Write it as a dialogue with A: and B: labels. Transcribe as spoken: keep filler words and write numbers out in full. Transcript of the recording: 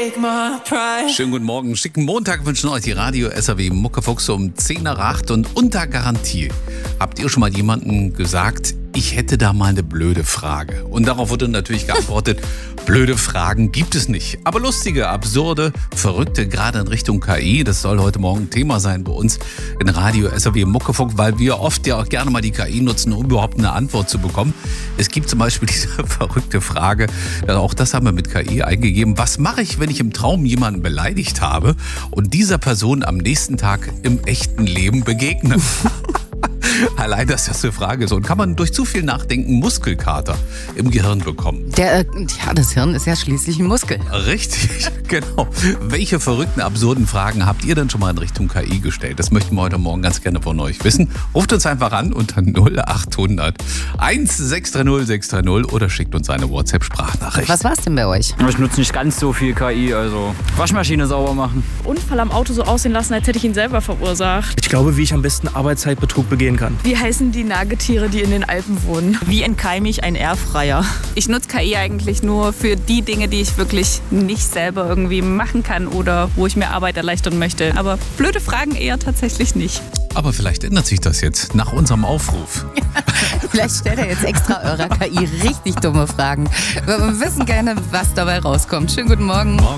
A: Schönen guten Morgen, schicken Montag wünschen euch die Radio S R W Muckefuchs um zehn nach acht und unter Garantie. Habt ihr schon mal jemandem gesagt, ich hätte da mal eine blöde Frage? Und darauf wurde natürlich geantwortet, blöde Fragen gibt es nicht. Aber lustige, absurde, verrückte, gerade in Richtung K I, das soll heute Morgen Thema sein bei uns in Radio S R W Muckefuchs, weil wir oft ja auch gerne mal die K I nutzen, um überhaupt eine Antwort zu bekommen. Es gibt zum Beispiel diese verrückte Frage, auch das haben wir mit K I eingegeben, was mache ich, wenn ich im Traum jemanden beleidigt habe und dieser Person am nächsten Tag im echten Leben begegne? Allein, dass das eine Frage ist. Und kann man durch zu viel Nachdenken Muskelkater im Gehirn bekommen?
B: Der, äh, ja, das Hirn ist ja schließlich ein Muskel.
A: Richtig, genau. Welche verrückten, absurden Fragen habt ihr denn schon mal in Richtung K I gestellt? Das möchten wir heute Morgen ganz gerne von euch wissen. Ruft uns einfach an unter null acht hundert eins sechs drei null sechs drei null oder schickt uns eine WhatsApp-Sprachnachricht.
B: Was war's denn bei euch?
C: Ich nutze nicht ganz so viel K I, also Waschmaschine sauber machen.
D: Unfall am Auto so aussehen lassen, als hätte ich ihn selber verursacht.
E: Ich glaube, wie ich am besten Arbeitszeitbetrug begehen kann.
D: Wie heißen die Nagetiere, die in den Alpen wohnen?
F: Wie entkeime ich ein Airfryer?
G: Ich nutze K I eigentlich nur für die Dinge, die ich wirklich nicht selber irgendwie machen kann oder wo ich mir Arbeit erleichtern möchte. Aber blöde Fragen eher tatsächlich nicht.
A: Aber vielleicht ändert sich das jetzt nach unserem Aufruf.
B: Vielleicht stellt er jetzt extra eurer K I richtig dumme Fragen. Wir wissen gerne, was dabei rauskommt. Schönen guten Morgen.